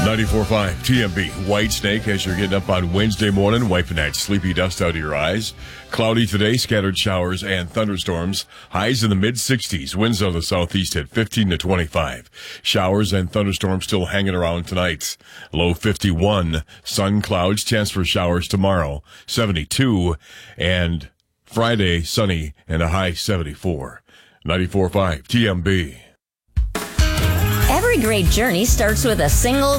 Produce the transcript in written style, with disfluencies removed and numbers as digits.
94.5 TMB. Whitesnake as you're getting up on Wednesday morning, wiping that sleepy dust out of your eyes. Cloudy today, scattered showers and thunderstorms. Highs in the mid-60s. Winds out of the southeast at 15 to 25. Showers and thunderstorms still hanging around tonight. Low 51. Sun, clouds, chance for showers tomorrow. 72. And Friday, sunny and a high 74. 94.5 TMB. Every great journey starts with a single